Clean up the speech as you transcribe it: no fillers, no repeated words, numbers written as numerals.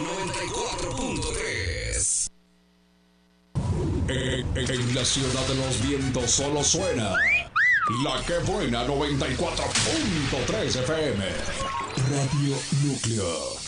94.3. En la ciudad de los vientos solo suena La Que Buena 94.3 FM. Radio Núcleo.